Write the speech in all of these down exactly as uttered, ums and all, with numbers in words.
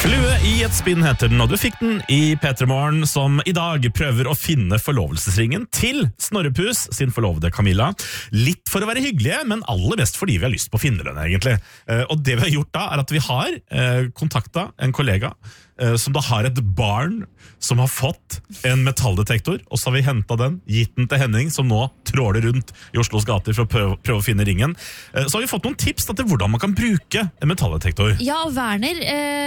Flue i et spinn heter den, og du fikk den i P tre Morgen, som i dag prøver å finne forlovelsesringen til Snorrepus sin forlovede Camilla. Litt for å være hyggelige, men aller best fordi vi har lyst på å finne den, egentlig. Og det vi har gjort da, er at vi har kontaktet en kollega som da har et barn som har fått en metalldetektor, og så har vi hentet den, gitt den til Henning, som nå tråler rundt i Oslos gater for å prøve, prøve å finne ringen. Så har vi fått noen tips da, til hvordan man kan bruke en metalldetektor. Ja, og Werner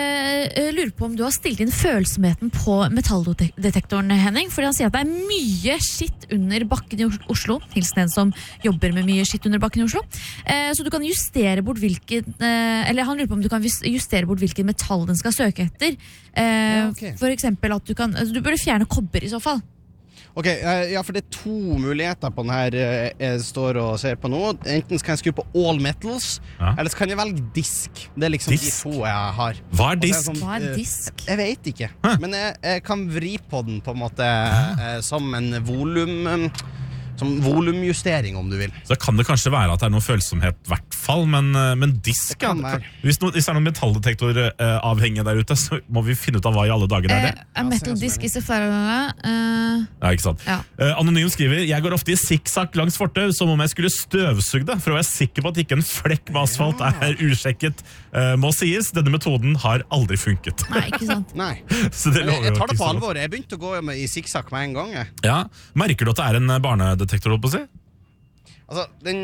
eh, lurer på om du har stilt inn følsomheten på metalldetektoren, Henning, fordi han sier at det er mye skitt under bakken i Oslo, hilsen en som jobber med mye skitt under bakken i Oslo. Eh, så du kan justere bort hvilken, eh, eller han lurer på om du kan justere bort hvilken metall den skal søke etter. Eh, ja, okay. For eksempel at du kan, altså, du burde fjerne kobber i så fall. Ok, ja, for det er to muligheter på den her jeg står og ser på nå. Enten kan jeg skru på all metals, ja. Eller så kan jeg velge disk. Det er liksom disk? De to jeg har. Hva er disk? Sånn, Hva er disk? Jeg vet ikke, Hæ? Men jeg, jeg kan vri på den på en måte som en volum... Som volumjustering, om du vil. Så kan det kanskje være at det er noe følsomhet i hvert fall, men, men disk, ja, hvis, no, hvis det er noen metalldetektor uh, avhengig der ute, så må vi finne ut av hva i alle dager er det. Uh, a metal disk is a fire... Uh, ja, ikke sant. Ja. Uh, Anonym skriver, jeg går ofte i sikksakk langs fortau, som om jeg skulle støvsuge det, for å være sikker på at ikke en flekk med asfalt er usjekket. Uh, må sies, denne metoden har aldri funket. Nei, ikke sant. Nei. Så det jeg, jeg tar det på alvor. Jeg begynte å gå i sikksakk med en gang. Jeg. Ja, merker du at det er en barnedetektor, holdt på å si? Altså, den,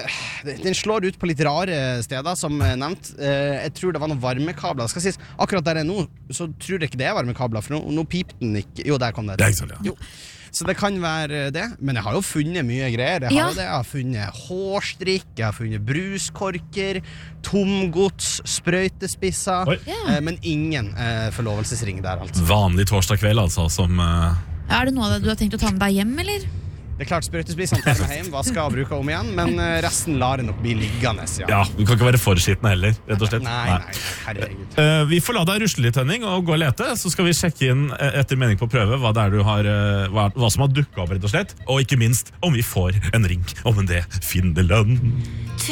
den slår ut på litt rare steder, som nevnt. Jeg tror det var noen varmekabler. Skal sies, akkurat der jeg er nå, så tror jeg ikke det er varmekabler, for nå, nå piper den ikke. Jo, der kom det. Det er ikke sånn, ja. Jo. Så det kan være det, men jeg har jo funnet mye greier. Jeg har, ja. det. Jeg har funnet hårstrikk, jeg har funnet bruskorker, tomgods, sprøytespisser, yeah. Men ingen eh, forlovelsesring der, altså. Vanlig torsdag kveld, altså, som... Uh... Er det noe av det du har tenkt å ta med deg hjem, eller? Det er klart sprøytespissene tar meg hjem, hva skal jeg bruke om igjen, men resten lar jeg nok bli liggende. Ja, ja du kan ikke være for skitten heller, rett og slett. Nei, nei, herregud. Uh, vi får la deg rusle litt, Henning, og gå og lete, så skal vi sjekke inn etter mening på prøve hva, det er du har, uh, hva, hva som har dukket opp, rett og slett, og ikke minst om vi får en ring om en det finner lønn.